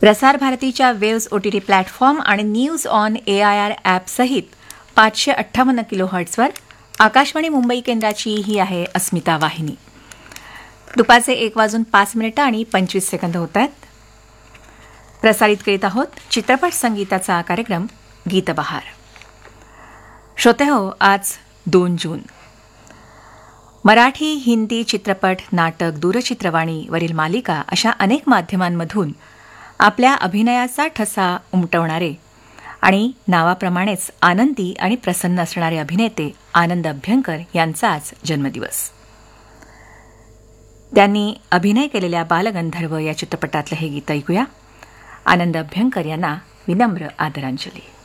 प्रसार भारतीच्या waves OTT platform आणि news on AIR ॲपसहित 558 किलोहर्ट्झवर Akashvani Mumbai केंद्राची ही आहे अस्मिता वाहिनी. दुपारचे 1:05 आणि 25 सेकंद होत आहेत. प्रसारित करीत आहोत चित्रपट संगीताचा कार्यक्रम गीतबहार. श्रोते हो, आज 2 जून. मराठी, हिंदी चित्रपट, नाटक, दूरचित्रवाणी वरील मालिका अशा अनेक माध्यमांमधून आपल्या अभिनयाचा ठसा उमटवणारे आणि नावाप्रमाणेच आनंदी आणि प्रसन्न असणारे अभिनेते आनंद अभ्यंकर यांचा आज जन्मदिवस. त्यांनी अभिनय केलेल्या बालगंधर्व या चित्रपटातलं हे गीत ऐकूया. आनंद अभ्यंकर यांना विनम्र आदरांजली.